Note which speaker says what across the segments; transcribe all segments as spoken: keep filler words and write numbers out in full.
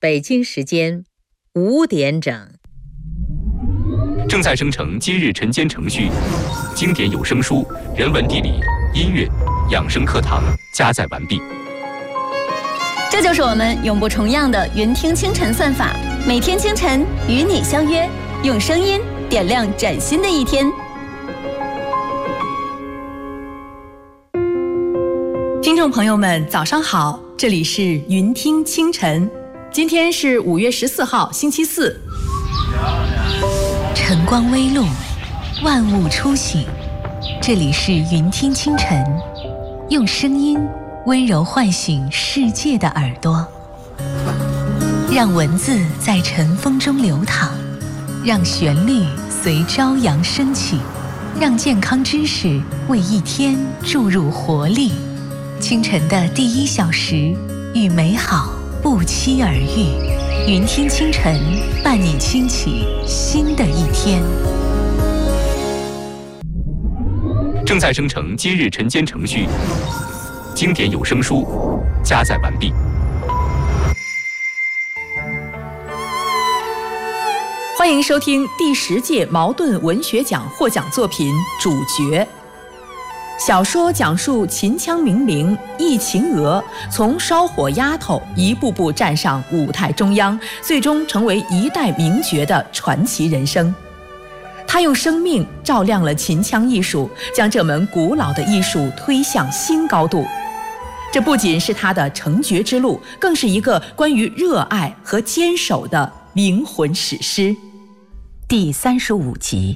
Speaker 1: 北京时间五点整。
Speaker 2: 正在生成今日晨间程序，经典有声书、人文地理、音乐、养生课堂加载完毕。
Speaker 3: 这就是我们永不重样的云听清晨算法，每天清晨与你相约，用声音点亮崭新的一天。
Speaker 4: 听众朋友们，早上好，这里是云听清晨，今天是五月十四号，星期四。
Speaker 5: 晨光微露，万物初醒，这里是云听清晨，用声音温柔唤醒世界的耳朵，让文字在晨风中流淌，让旋律随朝阳升起，让健康知识为一天注入活力。清晨的第一小时，与美好不期而遇。云听清晨，伴你轻启新的一天。
Speaker 2: 正在生成今日晨间程序，经典有声书加载完毕。
Speaker 4: 欢迎收听第十届茅盾文学奖获奖作品《主角》。小说讲述秦腔名伶忆秦娥从烧火丫头一步步站上舞台中央，最终成为一代名角的传奇人生。他用生命照亮了秦腔艺术，将这门古老的艺术推向新高度。这不仅是他的成角之路，更是一个关于热爱和坚守的灵魂史诗。
Speaker 6: 第三十五集。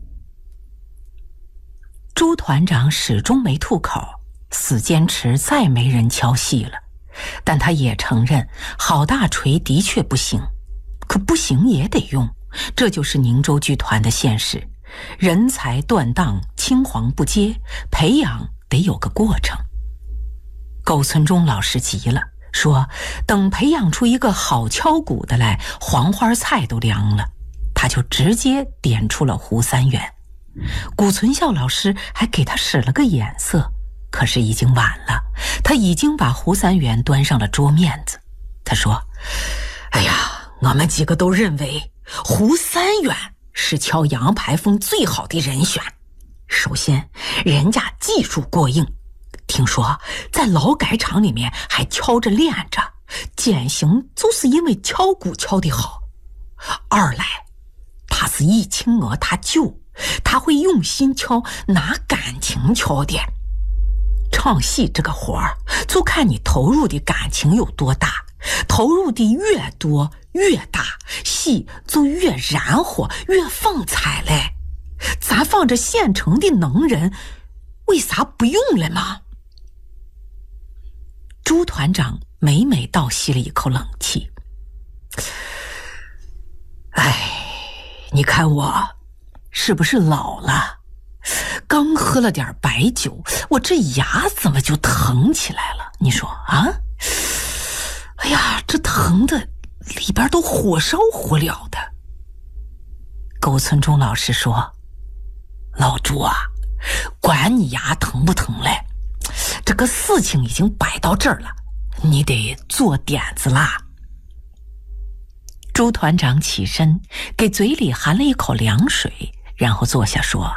Speaker 6: 朱团长始终没吐口，死坚持再没人敲戏了。但他也承认，郝大锤的确不行，可不行也得用，这就是宁州剧团的现实。人才断档，青黄不接，培养得有个过程。苟存忠老师急了，说等培养出一个好敲鼓的来，黄花菜都凉了。他就直接点出了胡三元。古存孝老师还给他使了个眼色，可是已经晚了，他已经把胡三元端上了桌面子。他说，哎呀，我们几个都认为胡三元是敲杨排风最好的人选。首先人家技术过硬，听说在劳改场里面还敲着练着，践行就是因为敲鼓敲得好。二来他是忆秦娥他舅，他会用心敲，拿感情敲的。唱戏这个活儿，就看你投入的感情有多大，投入的越多越大，戏就越燃火越风采嘞。咱放着现成的能人，为啥不用了吗？朱团长每每倒吸了一口冷气。哎，你看我是不是老了？刚喝了点白酒，我这牙怎么就疼起来了？你说啊？哎呀，这疼的里边都火烧火燎的。苟存忠老师说，老朱啊，管你牙疼不疼嘞，这个事情已经摆到这儿了，你得做点子啦。朱团长起身，给嘴里含了一口凉水，然后坐下说，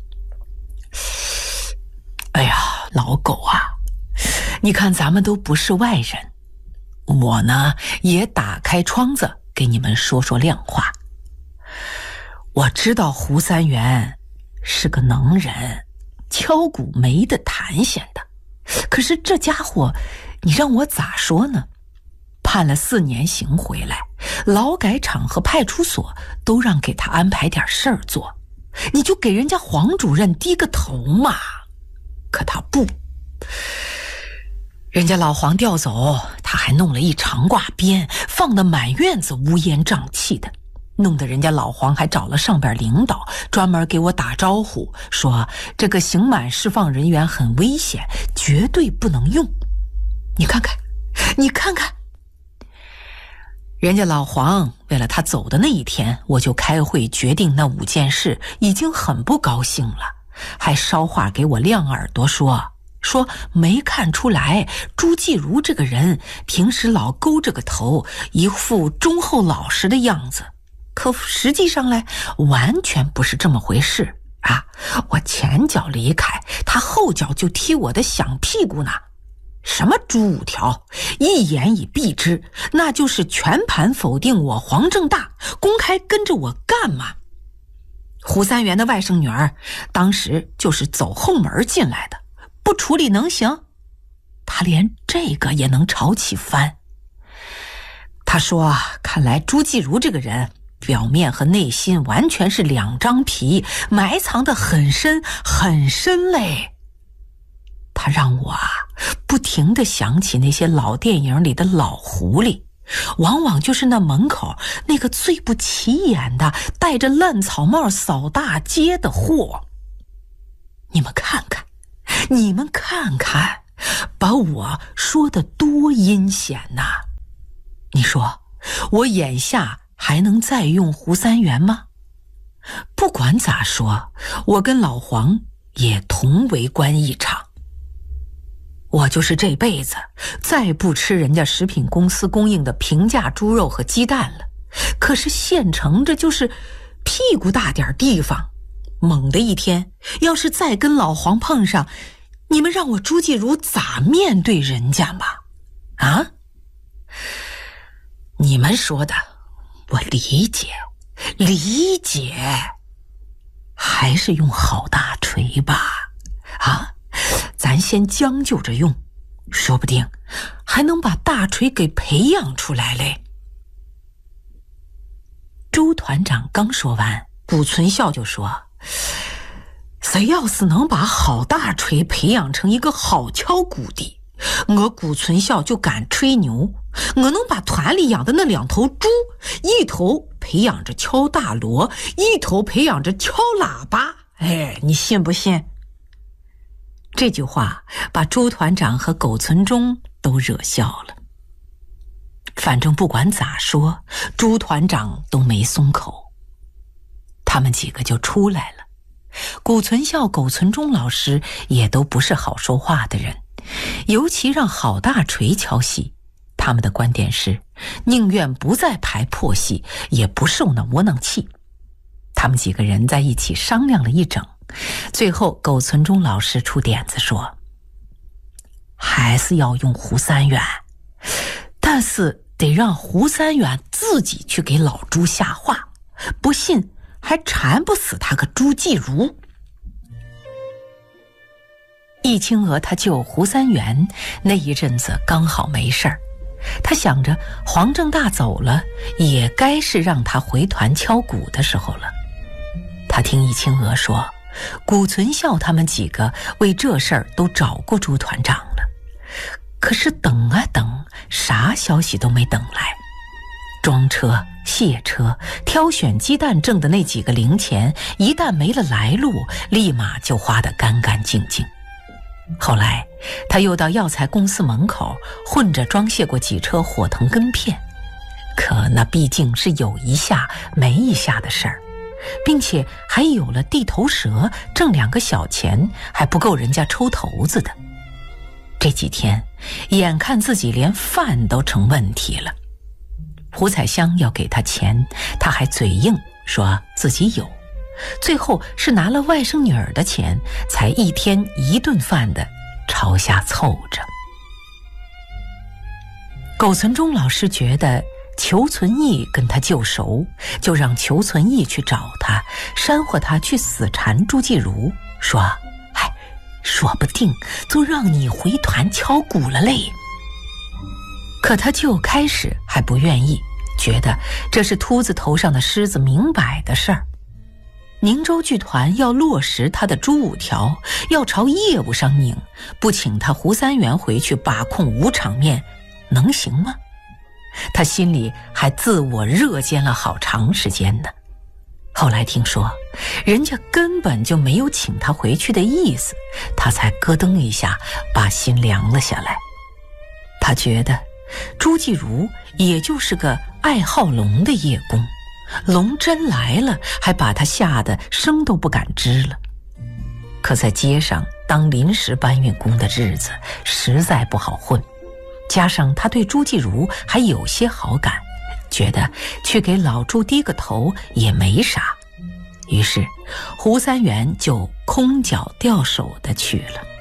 Speaker 6: 哎呀，老狗啊，你看咱们都不是外人，我呢也打开窗子给你们说说亮话。我知道胡三元是个能人，敲鼓没得弹弦的，可是这家伙你让我咋说呢？判了四年刑回来，劳改场和派出所都让给他安排点事儿做，你就给人家黄主任低个头嘛。可他不，人家老黄调走，他还弄了一长挂鞭，放得满院子乌烟瘴气的，弄得人家老黄还找了上边领导专门给我打招呼，说这个刑满释放人员很危险，绝对不能用。你看看你看看，人家老黄为了他走的那一天，我就开会决定那五件事，已经很不高兴了，还捎话给我亮耳朵说， 说没看出来朱继如这个人平时老勾着个头，一副忠厚老实的样子，可实际上来完全不是这么回事啊！我前脚离开，他后脚就踢我的响屁股呢。什么朱五条，一言以蔽之，那就是全盘否定我黄正大，公开跟着我干嘛？胡三元的外甥女儿当时就是走后门进来的，不处理能行？他连这个也能吵起翻。他说，看来朱继如这个人表面和内心完全是两张皮，埋藏得很深很深嘞。他让我啊，不停地想起那些老电影里的老狐狸，往往就是那门口那个最不起眼的戴着烂草帽扫大街的货。你们看看，你们看看，把我说得多阴险呐！你说我眼下还能再用胡三元吗？不管咋说，我跟老黄也同为官一场。我就是这辈子再不吃人家食品公司供应的平价猪肉和鸡蛋了，可是县城这就是屁股大点地方，猛的一天要是再跟老黄碰上，你们让我朱继如咋面对人家嘛？啊？你们说的我理解理解，还是用好大锤吧。啊，咱先将就着用，说不定还能把大锤给培养出来嘞。朱团长刚说完，谷存孝就说，谁要是能把好大锤培养成一个好敲鼓的，我谷存孝就敢吹牛，我能把团里养的那两头猪，一头培养着敲大锣，一头培养着敲喇叭。哎，你信不信？这句话把朱团长和苟存忠都惹笑了。反正不管咋说，朱团长都没松口。他们几个就出来了。谷存孝、苟存忠老师也都不是好说话的人，尤其让郝大锤敲戏，他们的观点是宁愿不再排破戏，也不受那窝囊气。他们几个人在一起商量了一整，最后苟存忠老师出点子说，还是要用胡三元，但是得让胡三元自己去给老朱下话，不信还缠不死他个朱继如。易清娥他舅胡三元那一阵子刚好没事儿，他想着黄正大走了，也该是让他回团敲鼓的时候了。他听易清娥说，谷存孝他们几个为这事儿都找过朱团长了，可是等啊等，啥消息都没等来。装车、卸车、挑选鸡蛋挣的那几个零钱，一旦没了来路，立马就花得干干净净。后来他又到药材公司门口混着装卸过几车火藤根片，可那毕竟是有一下没一下的事儿，并且还有了地头蛇，挣两个小钱还不够人家抽头子的。这几天眼看自己连饭都成问题了，胡彩香要给他钱，他还嘴硬说自己有，最后是拿了外甥女儿的钱，才一天一顿饭的朝下凑着。苟存忠老师觉得裘存义跟他旧熟，就让裘存义去找他，煽惑他去死缠朱继如，说哎，说不定就让你回团敲鼓了嘞。可他舅开始还不愿意，觉得这是秃子头上的虱子明摆的事儿。宁州剧团要落实他的朱五条，要朝业务上拧，不请他胡三元回去把控五场面，能行吗？他心里还自我热奸了好长时间呢。后来听说人家根本就没有请他回去的意思，他才咯噔一下把心凉了下来。他觉得朱继如也就是个爱好龙的叶公，龙真来了还把他吓得声都不敢吱了。可在街上当临时搬运工的日子实在不好混，加上他对朱继儒还有些好感，觉得去给老朱低个头也没啥，于是胡三元就空脚掉手的去了。